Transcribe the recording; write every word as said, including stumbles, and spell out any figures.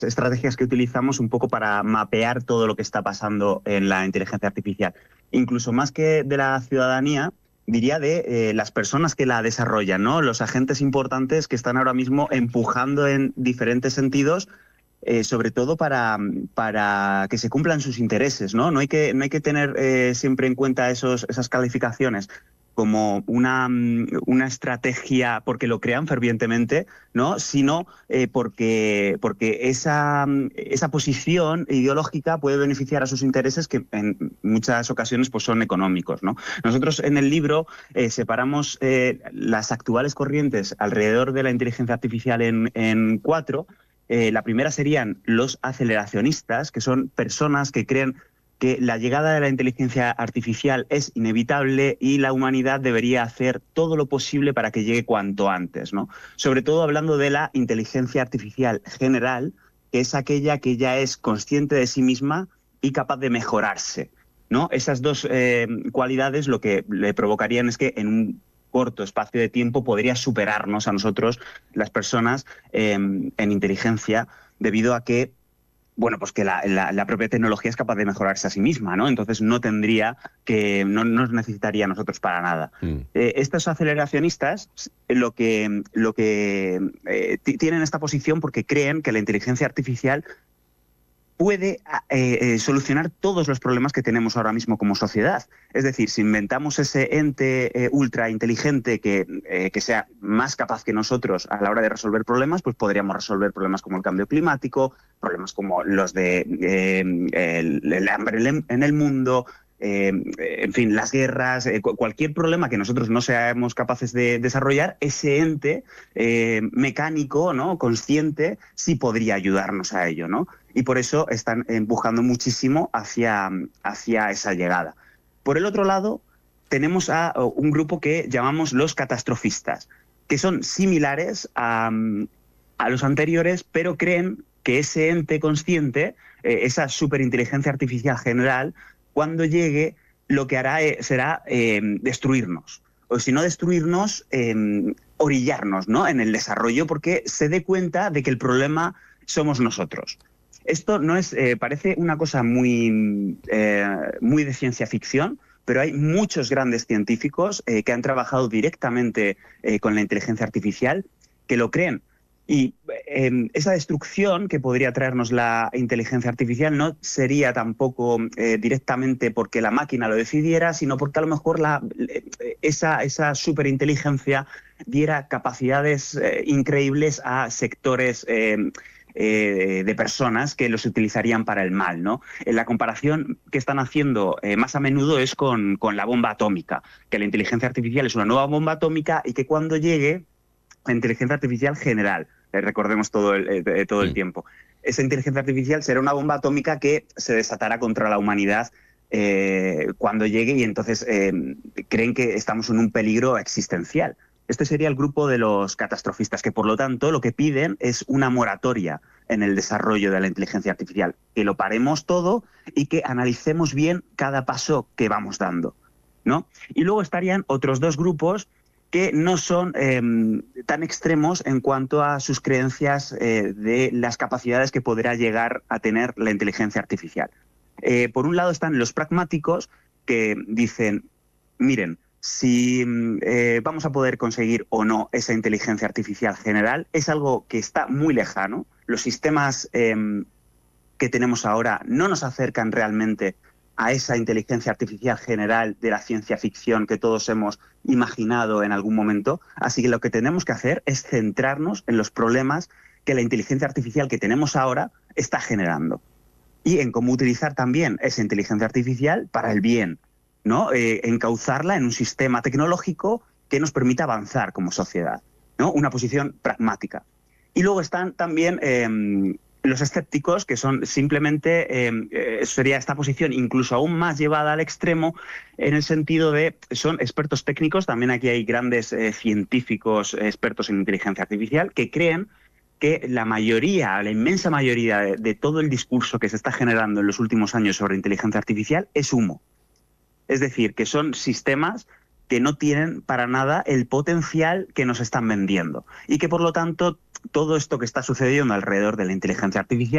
estrategias que utilizamos un poco para mapear todo lo que está pasando en la inteligencia artificial. Incluso más que de la ciudadanía, diría de eh, las personas que la desarrollan, ¿no? Los agentes importantes que están ahora mismo empujando en diferentes sentidos, eh, sobre todo para, para que se cumplan sus intereses, ¿no? No hay que, no hay que tener eh, siempre en cuenta esos, esas calificaciones como una, una estrategia porque lo crean fervientemente, ¿no? Sino eh, porque, porque esa, esa posición ideológica puede beneficiar a sus intereses, que en muchas ocasiones pues, son económicos, ¿no? Nosotros en el libro eh, separamos eh, las actuales corrientes alrededor de la inteligencia artificial en, en cuatro. Eh, la primera serían los aceleracionistas, que son personas que creen que la llegada de la inteligencia artificial es inevitable y la humanidad debería hacer todo lo posible para que llegue cuanto antes, ¿no? Sobre todo hablando de la inteligencia artificial general, que es aquella que ya es consciente de sí misma y capaz de mejorarse, ¿no? Esas dos eh, cualidades lo que le provocarían es que en un corto espacio de tiempo podría superarnos a nosotros, las personas, eh, en inteligencia, debido a que bueno, pues que la, la, la propia tecnología es capaz de mejorarse a sí misma, ¿no? Entonces no tendría que, no nos necesitaría a nosotros para nada. Mm. Eh, estos aceleracionistas lo que, lo que eh, tienen esta posición porque creen que la inteligencia artificial puede eh, eh, solucionar todos los problemas que tenemos ahora mismo como sociedad. Es decir, si inventamos ese ente eh, ultra inteligente que, eh, que sea más capaz que nosotros a la hora de resolver problemas, pues podríamos resolver problemas como el cambio climático, problemas como los de eh, el, el hambre en el mundo, eh, en fin, las guerras, eh, cualquier problema que nosotros no seamos capaces de desarrollar, ese ente eh, mecánico, ¿no?, consciente, sí podría ayudarnos a ello, ¿no? Y por eso están empujando muchísimo hacia, hacia esa llegada. Por el otro lado, tenemos a un grupo que llamamos los catastrofistas, que son similares a, a los anteriores, pero creen que ese ente consciente, eh, esa superinteligencia artificial general, cuando llegue, lo que hará eh, será eh, destruirnos. O si no destruirnos, eh, orillarnos, ¿no?, en el desarrollo, porque se dé cuenta de que el problema somos nosotros. Esto no es, eh, parece una cosa muy, eh, muy de ciencia ficción, pero hay muchos grandes científicos eh, que han trabajado directamente eh, con la inteligencia artificial que lo creen. Y eh, esa destrucción que podría traernos la inteligencia artificial no sería tampoco eh, directamente porque la máquina lo decidiera, sino porque a lo mejor la, esa, esa superinteligencia diera capacidades eh, increíbles a sectores eh, Eh, de personas que los utilizarían para el mal, ¿no? En la comparación que están haciendo eh, más a menudo es con, con la bomba atómica, que la inteligencia artificial es una nueva bomba atómica y que cuando llegue la inteligencia artificial general, eh, recordemos todo el, eh, todo el tiempo, esa inteligencia artificial será una bomba atómica que se desatará contra la humanidad eh, cuando llegue y entonces eh, creen que estamos en un peligro existencial. Este sería el grupo de los catastrofistas, que por lo tanto lo que piden es una moratoria en el desarrollo de la inteligencia artificial, que lo paremos todo y que analicemos bien cada paso que vamos dando, ¿no? Y luego estarían otros dos grupos que no son eh, tan extremos en cuanto a sus creencias eh, de las capacidades que podrá llegar a tener la inteligencia artificial. Eh, por un lado están los pragmáticos que dicen, miren, si eh, vamos a poder conseguir o no esa inteligencia artificial general, es algo que está muy lejano. Los sistemas eh, que tenemos ahora no nos acercan realmente a esa inteligencia artificial general de la ciencia ficción que todos hemos imaginado en algún momento. Así que lo que tenemos que hacer es centrarnos en los problemas que la inteligencia artificial que tenemos ahora está generando y en cómo utilizar también esa inteligencia artificial para el bien, ¿no? Eh, encauzarla en un sistema tecnológico que nos permita avanzar como sociedad, ¿no? Una posición pragmática. Y luego están también eh, los escépticos, que son simplemente, eh, eh, sería esta posición incluso aún más llevada al extremo, en el sentido de, son expertos técnicos, también aquí hay grandes eh, científicos eh, expertos en inteligencia artificial, que creen que la mayoría, la inmensa mayoría de, de todo el discurso que se está generando en los últimos años sobre inteligencia artificial es humo. Es decir, que son sistemas que no tienen para nada el potencial que nos están vendiendo y que, por lo tanto, todo esto que está sucediendo alrededor de la inteligencia artificial